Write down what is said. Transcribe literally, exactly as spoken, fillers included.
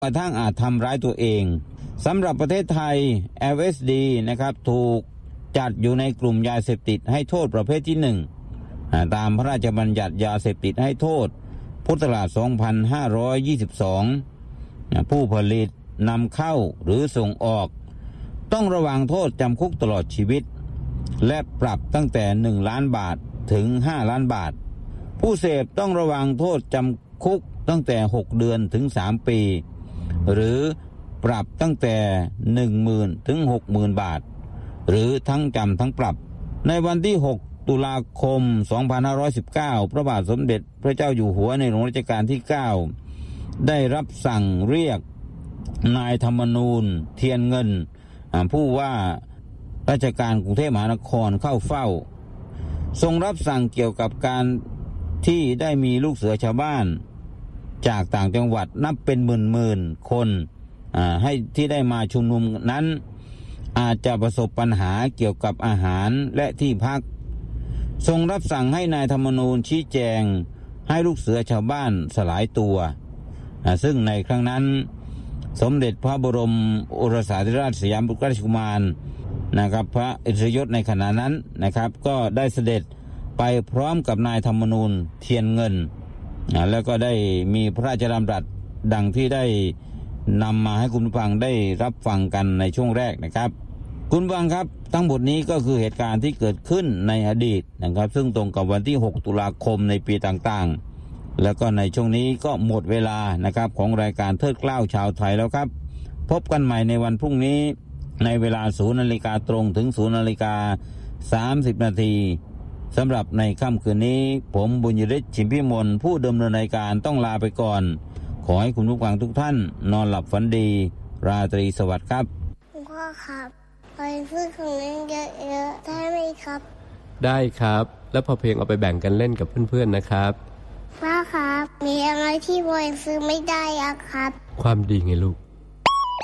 กระทั่งอาจทำร้ายตัวเองสำหรับประเทศไทย แอล เอส ดี นะครับถูกจัดอยู่ในกลุ่มยาเสพติดให้โทษประเภทที่หนึ่งตามพระราชบัญญัติยาเสพติดให้โทษพุทธศักราชสองพันห้าร้อยยี่สิบสองผู้ผลิตนำเข้าหรือส่งออกต้องระวังโทษจำคุกตลอดชีวิตและปรับตั้งแต่หนึ่งล้านบาทถึงห้าล้านบาทผู้เสพต้องระวังโทษจำคุกตั้งแต่หกเดือนถึงสามปีหรือปรับตั้งแต่ หนึ่งหมื่น ถึง หกหมื่น บาทหรือทั้งจำทั้งปรับในวันที่หกตุลาคมสองพันห้าร้อยสิบเก้าพระบาทสมเด็จพระเจ้าอยู่หัวในหลวงรัชกาลที่เก้าได้รับสั่งเรียกนายธรรมนูญเทียนเงินผู้ว่าราชการกรุงเทพมหานครเข้าเฝ้าทรงรับสั่งเกี่ยวกับการที่ได้มีลูกเสือชาวบ้านจากต่างจังหวัดนับเป็นหมื่นๆคนให้ที่ได้มาชุมนุมนั้นอาจจะประสบปัญหาเกี่ยวกับอาหารและที่พักทรงรับสั่งให้นายธรรมนูญชี้แจงให้ลูกเสือชาวบ้านสลายตัวซึ่งในครั้งนั้นสมเด็จพระบรมโอรสาธิราชสยามกุฎราชกุมารนะครับพระอิสริยศในขณะนั้นนะครับก็ได้เสด็จไปพร้อมกับนายธรรมนูญเทียนเงินแล้วก็ได้มีพระราชดำรัสดังที่ได้นำมาให้คุณผู้ฟังได้รับฟังกันในช่วงแรกนะครับคุณผู้ฟังครับทั้งหมดนี้ก็คือเหตุการณ์ที่เกิดขึ้นในอดีตนะครับซึ่งตรงกับวันที่หกตุลาคมในปีต่างๆแล้วก็ในช่วงนี้ก็หมดเวลานะครับของรายการเทิดเกล้าชาวไทยแล้วครับพบกันใหม่ในวันพรุ่งนี้ในเวลาศูนย์นาฬิกาตรงถึงศูนย์นาฬิกาสามสิบนาทีสำหรับในค่ำคืนนี้ผมบุญยฤทธิ์ชิมพิมลผู้ดำเนินรายการต้องลาไปก่อนขอให้คุณผู้ฟังทุกท่านนอนหลับฝันดีราตรีสวัสดิ์ครับพ่อครับไปซื้อของเล่นเยอะๆได้ไหมครับได้ครับแล้วพอเพลงเอาไปแบ่งกันเล่นกับเพื่อนๆนะครับพ่อครับมีอะไรที่พ่อยังซื้อไม่ได้อะครับความดีไงลูก